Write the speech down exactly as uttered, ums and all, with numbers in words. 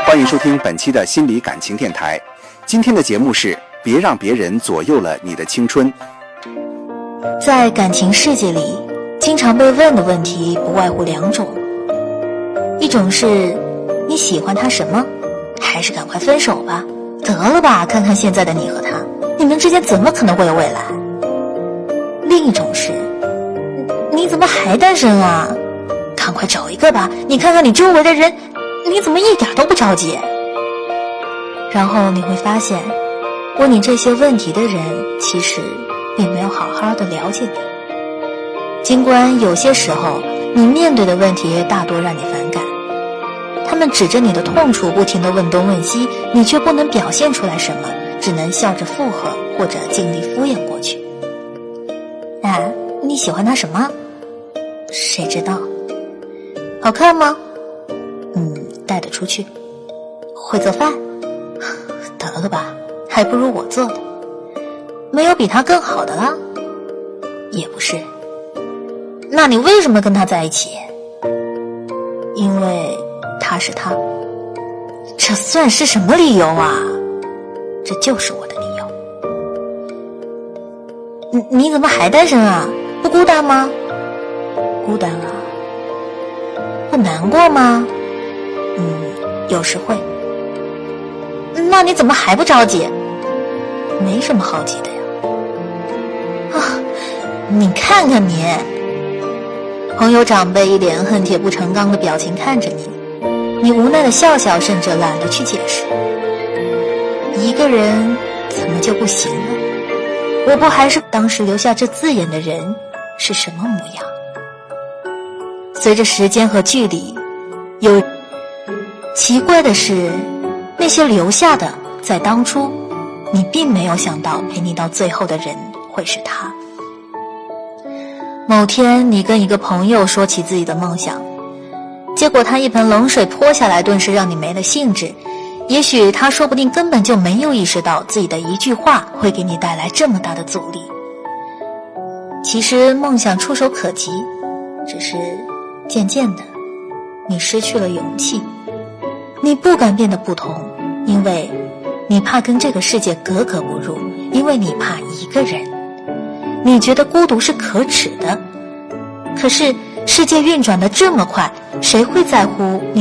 欢迎收听本期的心理感情电台。今天的节目是别让别人左右了你的青春。 在感情世界里，经常被问的问题不外乎两种，一种是你喜欢他什么，还是赶快分手吧，得了吧，看看现在的你和他，你们之间怎么可能会有未来？另一种是你怎么还单身啊，赶快找一个吧，你看看你周围的人，你怎么一点都不着急？然后你会发现，问你这些问题的人其实并没有好好的了解你。尽管有些时候你面对的问题大多让你反感，他们指着你的痛处不停地问东问西，你却不能表现出来什么，只能笑着附和或者尽力敷衍过去。啊，你喜欢他什么？谁知道？好看吗？嗯，带得出去。会做饭？得了吧，还不如我做的。没有比他更好的了？也不是。那你为什么跟他在一起？因为他是他。这算是什么理由啊？这就是我的理由。你你怎么还单身啊？不孤单吗？孤单啊。不难过吗？嗯，有时会。那你怎么还不着急？没什么好急的呀。啊，你看看你。朋友长辈一脸恨铁不成钢的表情看着你，你无奈的笑笑，甚至懒得去解释。一个人怎么就不行了？我不还是当时留下这字眼的人是什么模样？随着时间和距离，有奇怪的是，那些留下的，在当初你并没有想到陪你到最后的人会是他。某天你跟一个朋友说起自己的梦想，结果他一盆冷水泼下来，顿时让你没了兴致。也许他说不定根本就没有意识到自己的一句话会给你带来这么大的阻力。其实梦想触手可及，只是渐渐的你失去了勇气。你不敢变得不同，因为你怕跟这个世界格格不入，因为你怕一个人。你觉得孤独是可耻的，可是世界运转得这么快，谁会在乎你